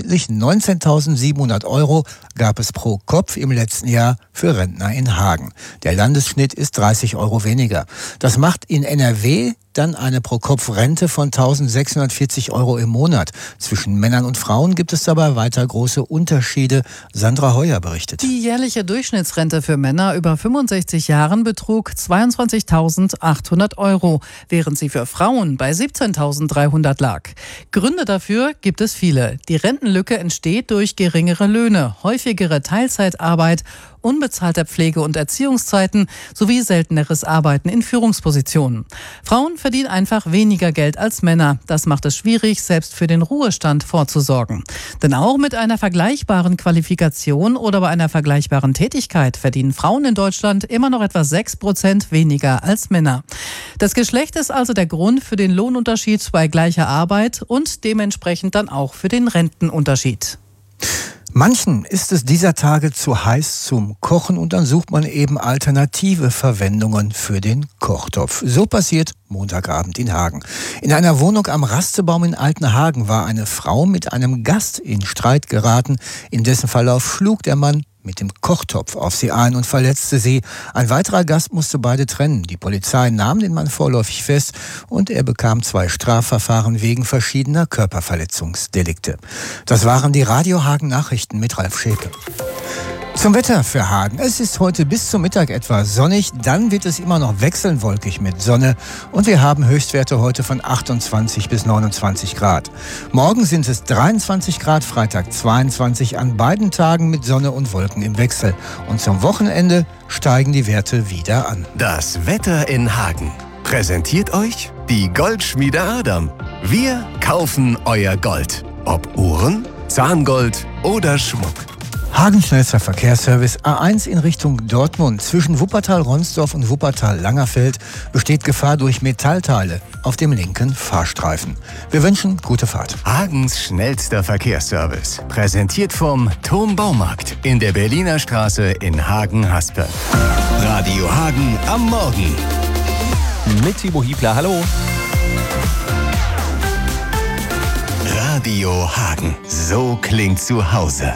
Durchschnittlich 19.700 € gab es pro Kopf im letzten Jahr für Rentner in Hagen. Der Landesschnitt ist 30 € weniger. Das macht in NRW dann eine Pro-Kopf-Rente von 1.640 € im Monat. Zwischen Männern und Frauen gibt es dabei weiter große Unterschiede. Sandra Heuer berichtet. Die jährliche Durchschnittsrente für Männer über 65 Jahren betrug 22.800 €, während sie für Frauen bei 17.300 lag. Gründe dafür gibt es viele. Die Rentenlücke entsteht durch geringere Löhne, häufigere Teilzeitarbeit, unbezahlte Pflege- und Erziehungszeiten sowie selteneres Arbeiten in Führungspositionen. Frauen verdienen einfach weniger Geld als Männer. Das macht es schwierig, selbst für den Ruhestand vorzusorgen. Denn auch mit einer vergleichbaren Qualifikation oder bei einer vergleichbaren Tätigkeit verdienen Frauen in Deutschland immer noch etwa 6% weniger als Männer. Das Geschlecht ist also der Grund für den Lohnunterschied bei gleicher Arbeit und dementsprechend dann auch für den Rentenunterschied. Manchen ist es dieser Tage zu heiß zum Kochen und dann sucht man eben alternative Verwendungen für den Kochtopf. So passiert Montagabend in Hagen. In einer Wohnung am Rastebaum in Altenhagen war eine Frau mit einem Gast in Streit geraten. In dessen Verlauf schlug der Mann mit dem Kochtopf auf sie ein und verletzte sie. Ein weiterer Gast musste beide trennen. Die Polizei nahm den Mann vorläufig fest und er bekam 2 Strafverfahren wegen verschiedener Körperverletzungsdelikte. Das waren die Radio Hagen Nachrichten mit Ralf Schäke. Zum Wetter für Hagen. Es ist heute bis zum Mittag etwa sonnig, dann wird es immer noch wechselnd wolkig mit Sonne und wir haben Höchstwerte heute von 28 bis 29 Grad. Morgen sind es 23 Grad, Freitag 22, an beiden Tagen mit Sonne und Wolken im Wechsel. Und zum Wochenende steigen die Werte wieder an. Das Wetter in Hagen präsentiert euch die Goldschmiede Adam. Wir kaufen euer Gold. Ob Uhren, Zahngold oder Schmuck. Hagen schnellster Verkehrsservice A1 in Richtung Dortmund. Zwischen Wuppertal-Ronsdorf und Wuppertal-Langerfeld besteht Gefahr durch Metallteile auf dem linken Fahrstreifen. Wir wünschen gute Fahrt. Hagens schnellster Verkehrsservice. Präsentiert vom Turm Baumarkt in der Berliner Straße in Hagen-Haspe. Radio Hagen am Morgen. Mit Timo Hiebler, hallo. Radio Hagen. So klingt zu Hause.